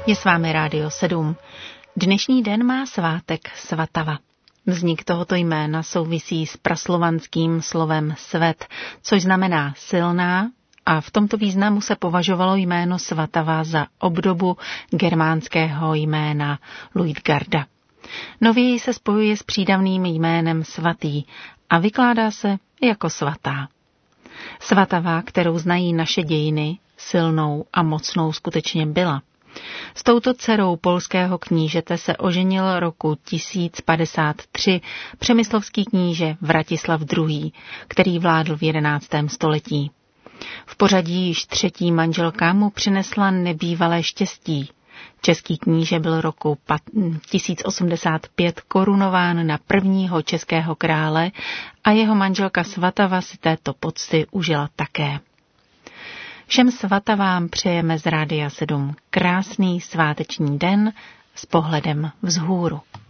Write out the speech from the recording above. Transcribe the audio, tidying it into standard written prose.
Je s vámi Rádio 7. Dnešní den má svátek Svatava. Vznik tohoto jména souvisí s praslovanským slovem svet, což znamená silná, a v tomto významu se považovalo jméno Svatava za obdobu germánského jména Luitgarda. Nověji se spojuje s přídavným jménem svatý a vykládá se jako svatá. Svatava, kterou znají naše dějiny, silnou a mocnou skutečně byla. S touto dcerou polského knížete se oženil roku 1053 přemyslovský kníže Vratislav II., který vládl v 11. století. V pořadí již třetí manželka mu přinesla nebývalé štěstí. Český kníže byl roku 1085 korunován na prvního českého krále a jeho manželka Svatava si této pocty užila také. Všem svatavám přejeme z Rádia 7 krásný sváteční den s pohledem vzhůru.